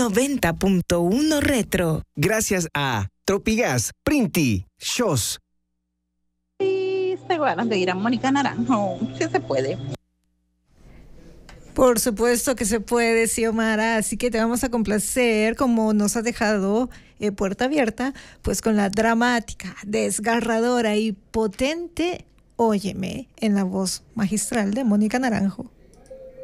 90.1 Retro. Gracias a Tropigas, Printi, Shows. Sí, tengo ganas de ir a Mónica Naranjo. Sí se puede. Por supuesto que se puede, Xiomara, así que te vamos a complacer, como nos has dejado puerta abierta, pues con la dramática, desgarradora y potente Óyeme, en la voz magistral de Mónica Naranjo.